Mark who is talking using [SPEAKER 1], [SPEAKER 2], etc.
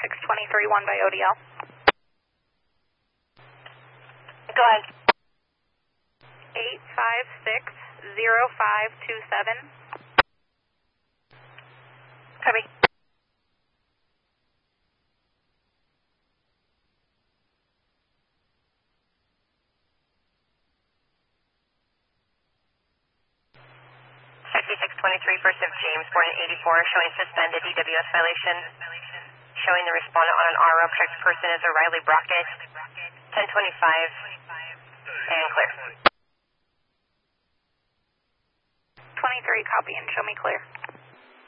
[SPEAKER 1] 6623 1 by ODL.
[SPEAKER 2] Go ahead.
[SPEAKER 1] 8560527.
[SPEAKER 2] Copy. First of James, born in 84, showing suspended DWS violation, showing the respondent on an RO protected person is O'Reilly Brockett, 1025, and clear.
[SPEAKER 1] 23, copy and show me clear.